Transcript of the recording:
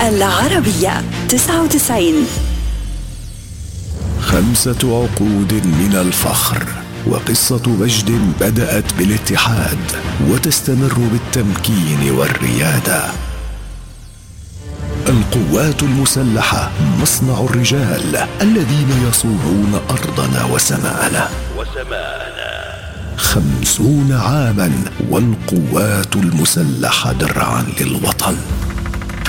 العربية 99. 5 عقود من الفخر، وقصة مجد بدأت بالاتحاد وتستمر بالتمكين والريادة. القوات المسلحة مصنع الرجال الذين يصونون أرضنا وسماءنا. 50 عاما والقوات المسلحة درعا للوطن.